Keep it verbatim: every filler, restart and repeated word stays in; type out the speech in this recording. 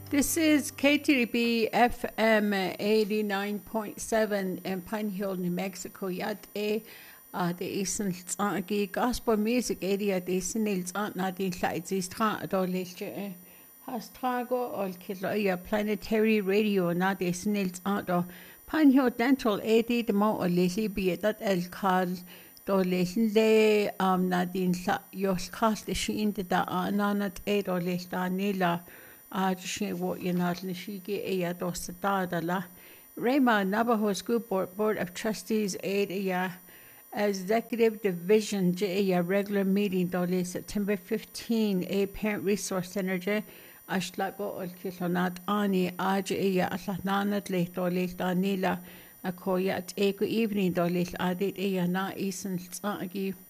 This is K T B F M eighty-nine point seven in Pine Hill, New Mexico. Yad e the Eastern Tsagi Gospel Music area the Sinils Aunt Nadine Stra Dolce Hastrago or Kiloya Planetary Radio Nadi Sinils Aunt or Pine Hill Dental eighty the Mo or Lizzie be that El Carl Dolce le um Nadine Yos Cast the Sheen the Ananat eight or List Nila. Ajshi what you not Nishigi Aya Dostada la Rema Navajo School Board Board of Trustees aid Aya Executive Division J A regular meeting Dole September fifteenth a Parent Resource Center J Ashlago Olkilonat Ani Aj Aya Aslananat Le Dole Danila Akoya at Ego evening Dole Adit Aya na Eastern Tsagi